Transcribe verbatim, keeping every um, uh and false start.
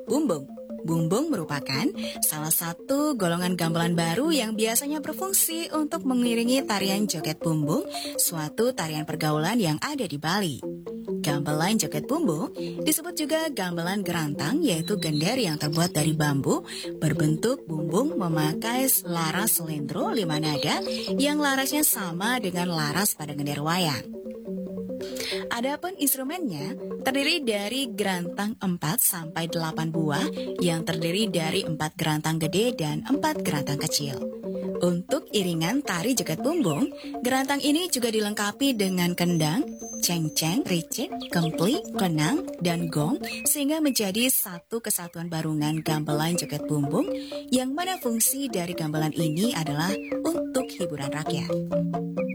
Bumbung. Bumbung merupakan salah satu golongan gamelan baru yang biasanya berfungsi untuk mengiringi tarian joget bumbung, suatu tarian pergaulan yang ada di Bali. Gamelan joget bumbung disebut juga gamelan gerantang, yaitu gender yang terbuat dari bambu, berbentuk bumbung memakai laras selendro lima nada yang larasnya sama dengan laras pada gender wayang. Adapun instrumennya terdiri dari gerantang empat sampai delapan buah yang terdiri dari empat gerantang gede dan empat gerantang kecil. Untuk iringan tari joget bumbung, gerantang ini juga dilengkapi dengan kendang, cengceng, ricik, kempli, kenang, dan gong sehingga menjadi satu kesatuan barungan gamelan joget bumbung yang mana fungsi dari gamelan ini adalah untuk hiburan rakyat.